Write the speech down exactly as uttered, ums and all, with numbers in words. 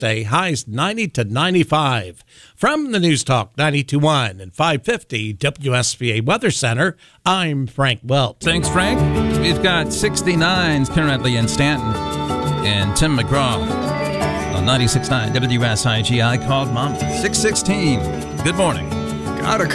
Thursday. Highs ninety to ninety-five. From the News Talk ninety-two point one and five fifty W S B A Weather Center, I'm Frank Welch. Thanks, Frank. We've got sixty-nines currently in Stanton. And Tim McGraw on ninety-six point nine W S I G. I called Mom. six sixteen. Good morning. Gotta